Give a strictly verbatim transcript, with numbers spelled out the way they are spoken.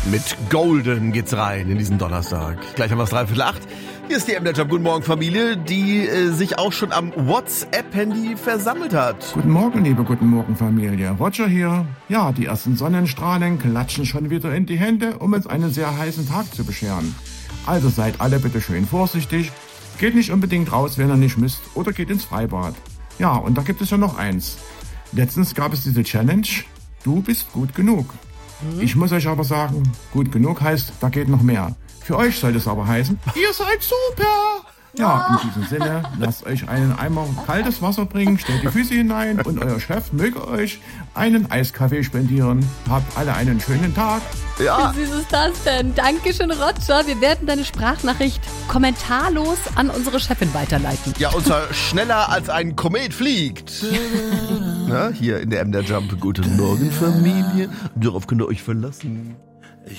Mit Golden geht's rein in diesen Donnerstag. Gleich haben wir es dreiviertel acht. Hier ist die M D Job. Guten Morgen, Familie, die äh, sich auch schon am WhatsApp-Handy versammelt hat. Guten Morgen, liebe Guten Morgen, Familie. Roger hier. Ja, die ersten Sonnenstrahlen klatschen schon wieder in die Hände, um uns einen sehr heißen Tag zu bescheren. Also seid alle bitte schön vorsichtig. Geht nicht unbedingt raus, wenn ihr nicht müsst, oder geht ins Freibad. Ja, und da gibt es ja noch eins. Letztens gab es diese Challenge, du bist gut genug. Hm? Ich muss euch aber sagen, gut genug heißt, da geht noch mehr. Für euch soll es aber heißen, ihr seid super. Ja, in diesem Sinne, lasst euch einen Eimer kaltes Wasser bringen, stellt die Füße hinein und euer Chef möge euch einen Eiskaffee spendieren. Habt alle einen schönen Tag. Ja. Wie süß ist das denn? Dankeschön, Roger. Wir werden deine Sprachnachricht kommentarlos an unsere Chefin weiterleiten. Ja, und zwar schneller als ein Komet fliegt. Na, hier in der M D Jump. Guten Morgen, Familie. Darauf könnt ihr euch verlassen.